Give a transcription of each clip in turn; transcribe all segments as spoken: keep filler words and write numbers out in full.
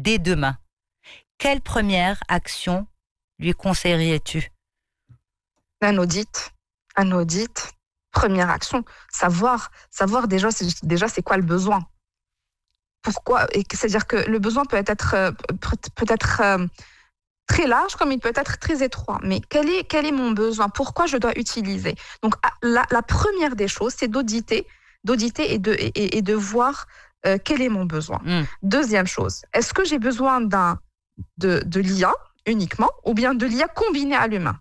dès demain, quelle première action lui conseillerais-tu? Un audit, un audit, première action, savoir, savoir déjà, c'est, déjà c'est quoi le besoin. Pourquoi, et c'est-à-dire que le besoin peut être, euh, peut, peut être euh, très large comme il peut être très étroit. Mais quel est, quel est mon besoin? Pourquoi je dois utiliser? Donc, la, la première des choses, c'est d'auditer, d'auditer et de, et, et de voir euh, quel est mon besoin. Mm. Deuxième chose, est-ce que j'ai besoin d'un, de, de l'I A uniquement ou bien de l'I A combinée à l'humain?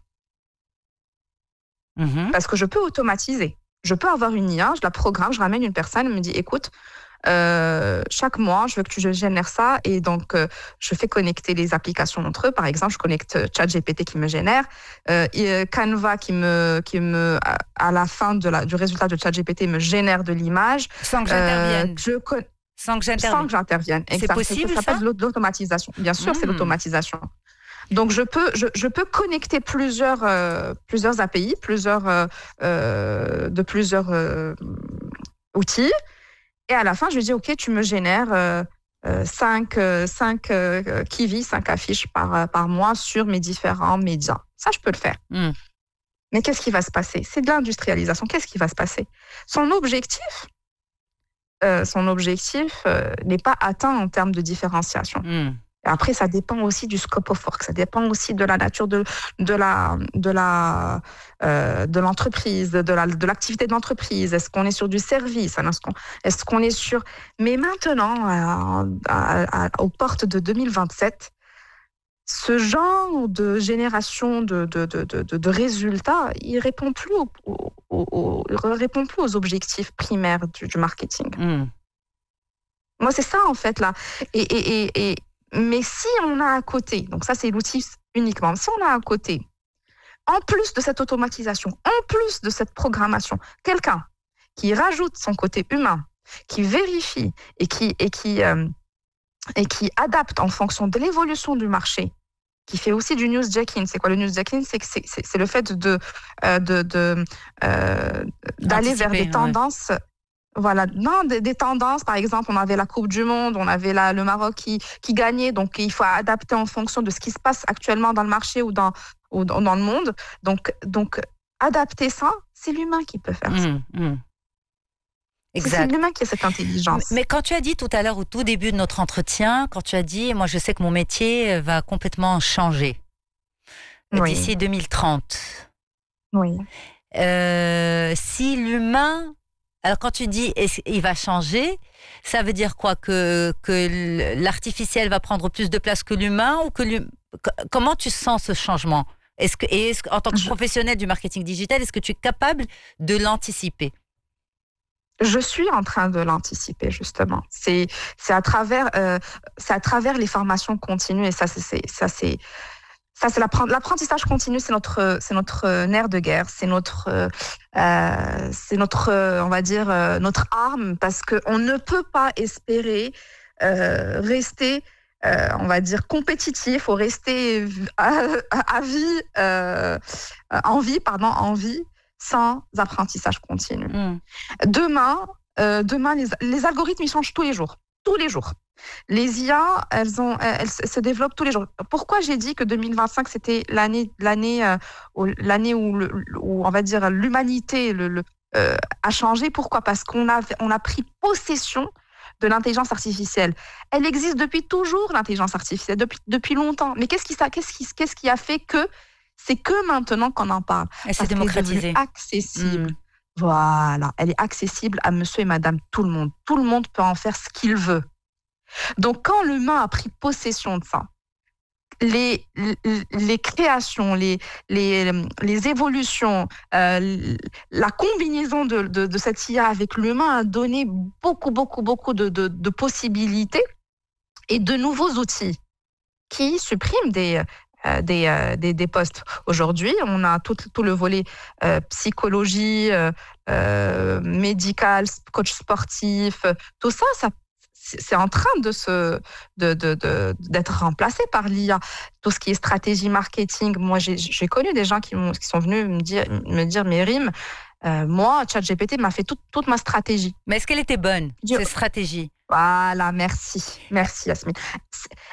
Mm-hmm. Parce que je peux automatiser. Je peux avoir une I A, je la programme, je ramène une personne, elle me dit, écoute, Euh, chaque mois, je veux que tu génères ça et donc euh, je fais connecter les applications entre eux. Par exemple, je connecte ChatGPT qui me génère, euh, et Canva qui me, qui me, à la fin de la, du résultat de ChatGPT, me génère de l'image. Sans que j'intervienne. Euh, je con... Sans que j'intervienne. Sans que j'intervienne. C'est exact. Possible ça, ça s'appelle l'automatisation. Bien sûr, mmh. c'est l'automatisation. Donc je peux, je, je peux connecter plusieurs, euh, plusieurs A P I, plusieurs, euh, euh, de plusieurs euh, outils. Et à la fin, je lui dis, OK, tu me génères euh, euh, cinq, euh, cinq euh, Kiwi, cinq affiches par, euh, par mois sur mes différents médias. Ça, je peux le faire. Mm. Mais qu'est-ce qui va se passer? C'est de l'industrialisation. Qu'est-ce qui va se passer? Son objectif, euh, son objectif euh, n'est pas atteint en termes de différenciation. Mm. Après, ça dépend aussi du scope of work, ça dépend aussi de la nature de, de, la, de, la, euh, de l'entreprise, de, la, de l'activité de l'entreprise. Est-ce qu'on est sur du service? Est-ce qu'on, est-ce qu'on est sur... Mais maintenant, à, à, à, aux portes de deux mille vingt-sept, ce genre de génération de, de, de, de, de, de résultats, il ne répond plus aux, aux, aux, répond plus aux objectifs primaires du, du marketing. Mm. Moi, c'est ça, en fait, là. Et... et, et, et Mais si on a à côté, donc ça c'est l'outil uniquement, si on a à côté, en plus de cette automatisation, en plus de cette programmation, quelqu'un qui rajoute son côté humain, qui vérifie et qui, et qui, euh, et qui adapte en fonction de l'évolution du marché, qui fait aussi du newsjacking. C'est quoi le newsjacking? C'est, c'est, c'est, c'est le fait de, euh, de, de, euh, d'aller Anticiper, vers des tendances... Ouais. Voilà, non, des, des tendances, par exemple, on avait la Coupe du Monde, on avait la, le Maroc qui, qui gagnait, donc il faut adapter en fonction de ce qui se passe actuellement dans le marché ou dans, ou dans, dans le monde. Donc, donc, adapter ça, c'est l'humain qui peut faire mmh, ça. Mmh. Exact. C'est l'humain qui a cette intelligence. Mais quand tu as dit tout à l'heure, au tout début de notre entretien, quand tu as dit, moi je sais que mon métier va complètement changer oui. d'ici deux mille trente. Oui. Euh, si l'humain... Alors, quand tu dis il va changer, ça veut dire quoi? Que, que l'artificiel va prendre plus de place que l'humain ou que l'humain... Comment tu sens ce changement? Est-ce que, et est-ce, en tant que Je... professionnel du marketing digital, est-ce que tu es capable de l'anticiper? Je suis en train de l'anticiper, justement. C'est, c'est, à, travers, euh, c'est à travers les formations continues, et ça, c'est... c'est, ça, c'est Ça, c'est l'apprentissage continu, c'est notre, c'est notre nerf de guerre, c'est notre, euh, c'est notre, on va dire, euh, notre arme, parce qu'on ne peut pas espérer euh, rester, euh, on va dire, compétitif ou rester à, à vie, euh, en vie, pardon, en vie, sans apprentissage continu. Mmh. Demain, euh, demain les, les algorithmes, ils changent tous les jours. Tous les jours. Les I A, elles, ont, elles se développent tous les jours. Pourquoi j'ai dit que deux mille vingt-cinq, c'était l'année, l'année, euh, où, l'année où, le, où, on va dire, l'humanité le, le, euh, a changé? Pourquoi? Parce qu'on a, on a pris possession de l'intelligence artificielle. Elle existe depuis toujours, l'intelligence artificielle, depuis, depuis longtemps. Mais qu'est-ce qui, qu'est-ce, qui, qu'est-ce qui a fait que c'est que maintenant qu'on en parle? Elle s'est démocratisée. Elle est accessible. Mmh. Voilà, elle est accessible à monsieur et madame tout le monde. Tout le monde peut en faire ce qu'il veut. Donc, quand l'humain a pris possession de ça, les, les, les créations, les, les, les évolutions, euh, la combinaison de, de, de cette I A avec l'humain a donné beaucoup, beaucoup, beaucoup de, de, de possibilités et de nouveaux outils qui suppriment des... Euh, des, euh, des, des postes. Aujourd'hui, on a tout, tout le volet euh, psychologie, euh, euh, médical, coach sportif, tout ça, ça c'est en train de se, de, de, de, d'être remplacé par l'I A. Tout ce qui est stratégie marketing, moi j'ai, j'ai connu des gens qui, qui sont venus me dire, me dire mais Rim, euh, moi, ChatGPT m'a fait toute, toute ma stratégie. Mais est-ce qu'elle était bonne, cette stratégie? Voilà, merci. Merci Yasmine.